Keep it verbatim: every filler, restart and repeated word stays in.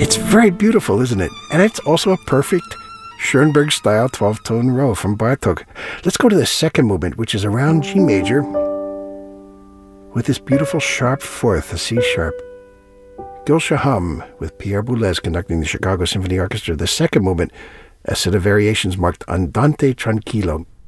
It's very beautiful, isn't it? And it's also a perfect Schoenberg-style twelve-tone row from Bartók. Let's go to the second movement, which is around G major, with this beautiful sharp fourth, a C sharp. Gülscha Hum, with Pierre Boulez conducting the Chicago Symphony Orchestra. The second movement, a set of variations marked Andante Tranquillo.